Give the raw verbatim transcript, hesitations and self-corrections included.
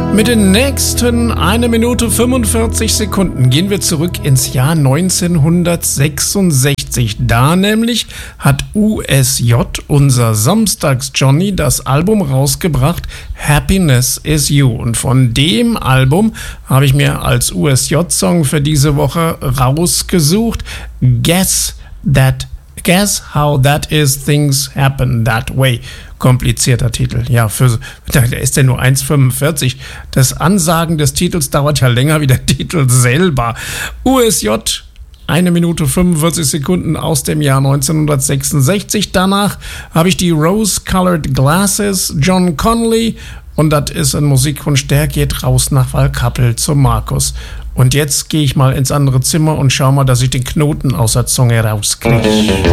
Mit den nächsten eine Minute fünfundvierzig Sekunden gehen wir zurück ins Jahr neunzehnhundertsechsundsechzig. Da nämlich hat U S J, unser Samstags-Johnny, das Album rausgebracht, Happiness Is You. Und von dem Album habe ich mir als U S J-Song für diese Woche rausgesucht, Guess That Guess How That Is, Things Happen That Way. Komplizierter Titel. Ja, für, der ist ja nur eins fünfundvierzig. Das Ansagen des Titels dauert ja länger wie der Titel selber. U S J, eine Minute fünfundvierzig Sekunden aus dem Jahr neunzehnhundertsechsundsechzig. Danach habe ich die Rose-Colored Glasses, John Connolly. Und das ist ein Musikwunsch, der geht raus nach Waldkappel zum Markus. Und jetzt gehe ich mal ins andere Zimmer und schau mal, dass ich den Knoten aus der Zunge rauskriege.